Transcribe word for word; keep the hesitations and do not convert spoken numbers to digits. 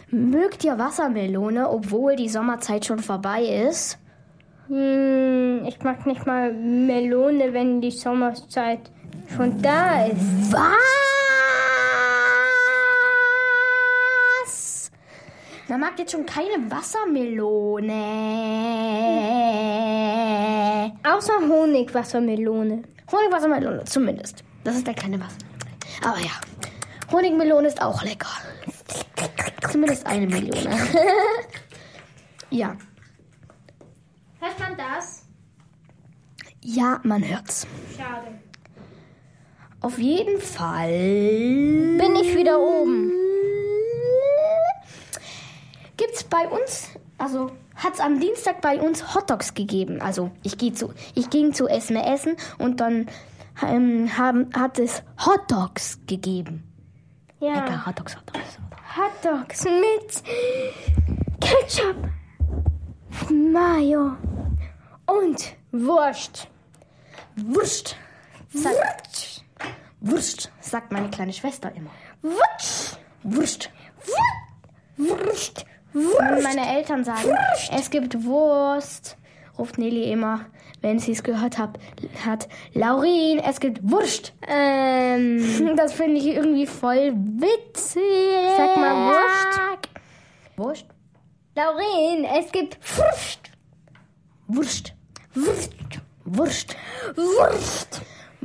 Mögt ihr Wassermelone, obwohl die Sommerzeit schon vorbei ist? Hm, ich mag nicht mal Melone, wenn die Sommerzeit schon da ist. Was? Man mag jetzt schon keine Wassermelone. Außer Honigwassermelone. Honigwassermelone, zumindest. Das ist der kleine Wassermelone. Aber ja, Honigmelone ist auch lecker. Zumindest eine Melone. Ja. Hört man das? Ja, man hört's. Schade. Auf jeden Fall Bin ich wieder oben. Gibt's bei uns, also hat's am Dienstag bei uns Hotdogs gegeben. Also ich gehe zu, ich ging zu Esme essen und dann ähm, haben, hat es Hotdogs gegeben. Ja. Lecker, Hotdogs, Hotdogs. Hotdogs mit Ketchup, Mayo und Wurst. Wurst. Sagt, Wurst, sagt meine kleine Schwester immer. Wurst. Wurst. Wurst. Und meine Eltern sagen, Wurst. Es gibt Wurst, ruft Nelly immer, wenn sie es gehört hat, hat. Laurin, es gibt Wurst. Ähm, Das finde ich irgendwie voll witzig. Sag mal Wurst. Wurst? Laurin, es gibt Wurst. Wurst. Wurst. Wurst. Wurst.